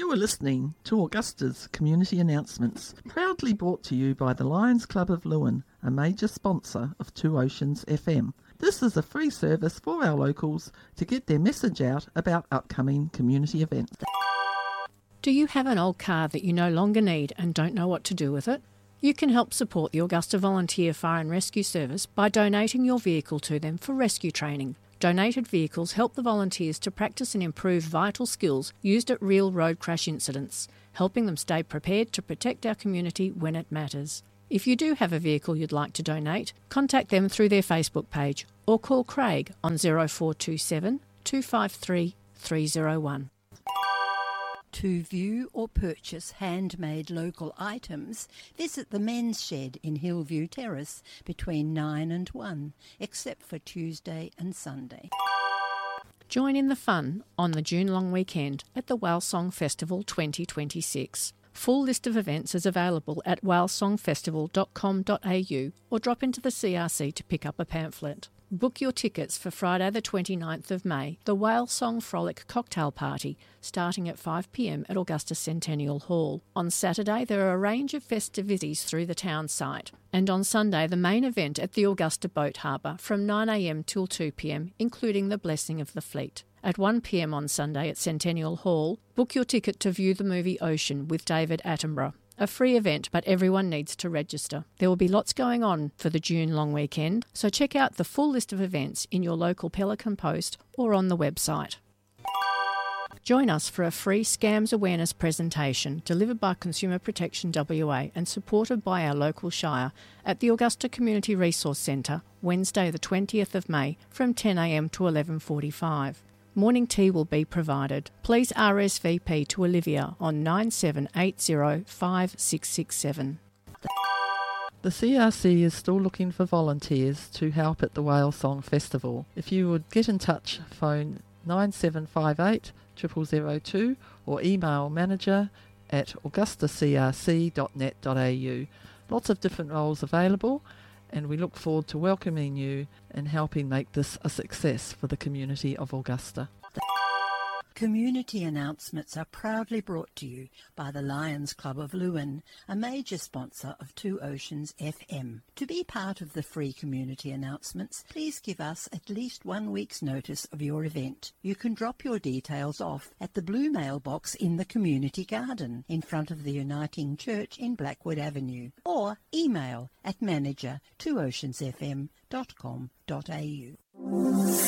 You are listening to Augusta's Community Announcements, proudly brought to you by the Lions Club of Lewin, a major sponsor of Two Oceans FM. This is a free service for our locals to get their message out about upcoming community events. Do you have an old car that you no longer need and don't know what to do with it? You can help support the Augusta Volunteer Fire and Rescue Service by donating your vehicle to them for rescue training. Donated vehicles help the volunteers to practice and improve vital skills used at real road crash incidents, helping them stay prepared to protect our community when it matters. If you do have a vehicle you'd like to donate, contact them through their Facebook page or call Craig on 0427 253 301. To view or purchase handmade local items, visit the Men's Shed in Hillview Terrace between 9 and 1, except for Tuesday and Sunday. Join in the fun on the June long weekend at the Whale Song Festival 2026. Full list of events is available at whalesongfestival.com.au or drop into the CRC to pick up a pamphlet. Book your tickets for Friday the 29th of May, the Whale Song Frolic Cocktail Party, starting at 5 p.m. at Augusta Centennial Hall. On Saturday there are a range of festivities through the town site, and on Sunday the main event at the Augusta Boat Harbour from 9 a.m. till 2 p.m, including the Blessing of the Fleet. At 1 p.m. on Sunday at Centennial Hall, book your ticket to view the movie Ocean with David Attenborough. A free event, but everyone needs to register. There will be lots going on for the June long weekend, so check out the full list of events in your local Pelican Post or on the website. Join us for a free Scams Awareness presentation delivered by Consumer Protection WA and supported by our local shire at the Augusta Community Resource Centre, Wednesday the 20th of May from 10 a.m. to 11:45. Morning tea will be provided. Please RSVP to Olivia on 97805667. The CRC is still looking for volunteers to help at the Whale Song Festival. If you would get in touch, phone 9758 0002 or email manager@augustacrc.net.au. Lots of different roles available, and we look forward to welcoming you and helping make this a success for the community of Augusta. Community announcements are proudly brought to you by the Lions Club of Lewin, a major sponsor of Two Oceans FM. To be part of the free community announcements, please give us at least 1 week's notice of your event. You can drop your details off at the blue mailbox in the community garden in front of the Uniting Church in Blackwood Avenue, or email at manager@twooceansfm.com.au.